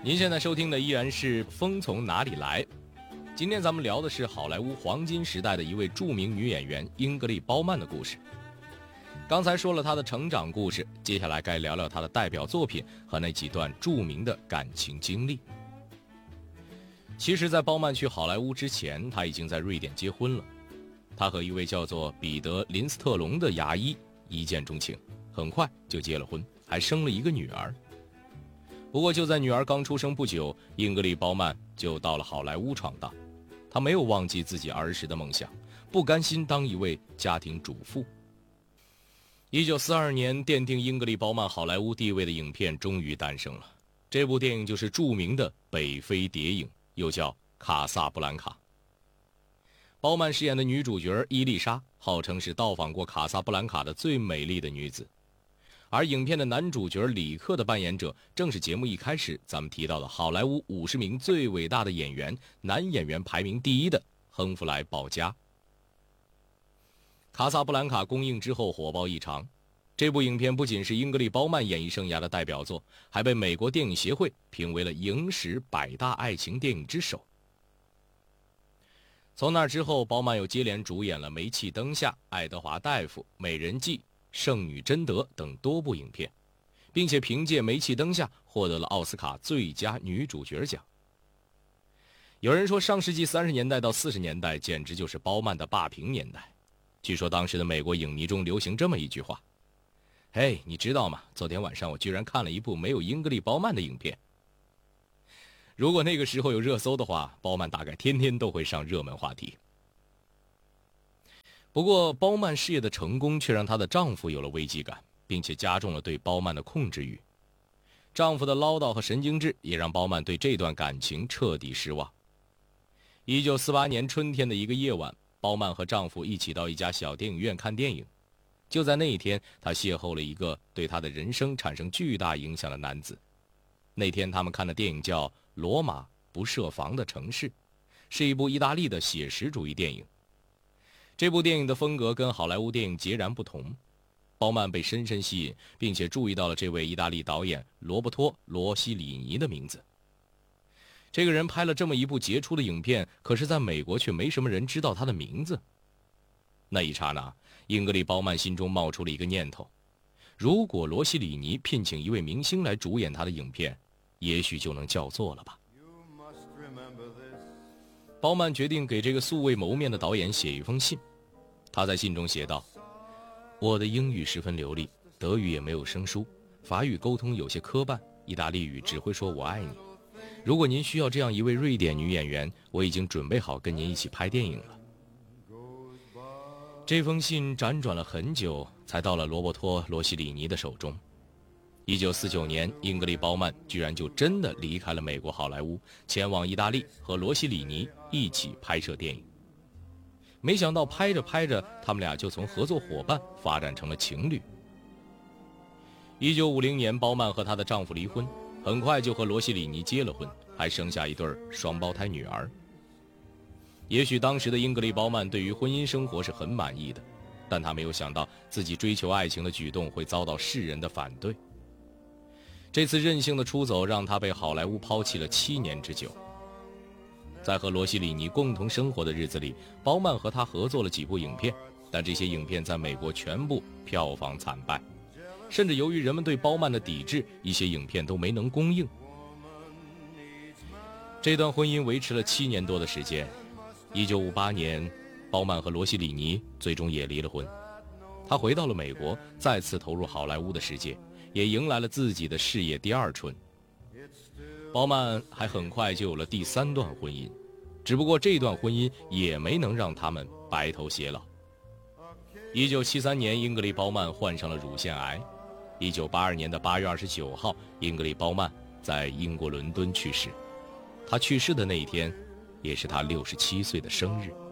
您现在收听的依然是《风从哪里来》。今天咱们聊的是好莱坞黄金时代的一位著名女演员英格丽·褒曼的故事。刚才说了她的成长故事，接下来该聊聊她的代表作品和那几段著名的感情经历。其实在褒曼去好莱坞之前，她已经在瑞典结婚了。她和一位叫做彼得·林斯特隆的牙医一见钟情，很快就结了婚，还生了一个女儿。不过就在女儿刚出生不久，英格丽·褒曼就到了好莱坞闯荡。她没有忘记自己儿时的梦想，不甘心当一位家庭主妇。1942年，奠定英格丽·褒曼好莱坞地位的影片终于诞生了。这部电影就是著名的北非谍影，又叫《卡萨布兰卡》。褒曼饰演的女主角伊丽莎，号称是到访过卡萨布兰卡的最美丽的女子。而影片的男主角里克的扮演者，正是节目一开始咱们提到的好莱坞50名最伟大的演员，男演员排名第1的亨弗莱·鲍嘉。卡萨布兰卡公映之后火爆异常，这部影片不仅是英格丽·褒曼演艺生涯的代表作，还被美国电影协会评为了影史100大爱情电影之首。从那之后，褒曼又接连主演了《煤气灯下》《爱德华大夫》《美人计》《圣女贞德》等多部影片，并且凭借《煤气灯下》获得了奥斯卡最佳女主角奖。有人说，上世纪30年代到40年代简直就是褒曼的霸屏年代。据说当时的美国影迷中流行这么一句话：嘿，你知道吗？昨天晚上我居然看了一部没有英格丽·褒曼的影片。如果那个时候有热搜的话，褒曼大概天天都会上热门话题。不过褒曼事业的成功却让她的丈夫有了危机感，并且加重了对褒曼的控制欲。丈夫的唠叨和神经质也让褒曼对这段感情彻底失望。1948年春天的一个夜晚，褒曼和丈夫一起到一家小电影院看电影。就在那一天，她邂逅了一个对她的人生产生巨大影响的男子。那天他们看的电影叫《罗马不设防的城市》，是一部意大利的写实主义电影。这部电影的风格跟好莱坞电影截然不同。褒曼被深深吸引，并且注意到了这位意大利导演罗伯托·罗西里尼的名字。这个人拍了这么一部杰出的影片，可是在美国却没什么人知道他的名字。那一刹那，英格丽·褒曼心中冒出了一个念头：如果罗西里尼聘请一位明星来主演他的影片，也许就能叫座了吧。褒曼决定给这个素未谋面的导演写一封信。他在信中写道：我的英语十分流利，德语也没有生疏，法语沟通有些磕绊，意大利语只会说我爱你。如果您需要这样一位瑞典女演员，我已经准备好跟您一起拍电影了。这封信辗转了很久，才到了罗伯托·罗西里尼的手中。1949年，英格丽·褒曼居然就真的离开了美国好莱坞，前往意大利和罗西里尼一起拍摄电影。没想到拍着拍着，他们俩就从合作伙伴发展成了情侣。1950年，褒曼和她的丈夫离婚，很快就和罗西里尼结了婚，还生下一对双胞胎女儿。也许当时的英格丽·褒曼对于婚姻生活是很满意的，但她没有想到自己追求爱情的举动会遭到世人的反对。这次任性的出走让她被好莱坞抛弃了7年之久。在和罗西里尼共同生活的日子里，褒曼和他合作了几部影片，但这些影片在美国全部票房惨败，甚至由于人们对褒曼的抵制，一些影片都没能公映。这段婚姻维持了7年多的时间。1958年，褒曼和罗西里尼最终也离了婚。他回到了美国，再次投入好莱坞的世界，也迎来了自己的事业第2春。褒曼还很快就有了第3段婚姻，只不过这段婚姻也没能让他们白头偕老。1973年，英格丽·褒曼患上了乳腺癌。1982年的8月29号，英格丽·褒曼在英国伦敦去世。她去世的那一天，也是她67岁的生日。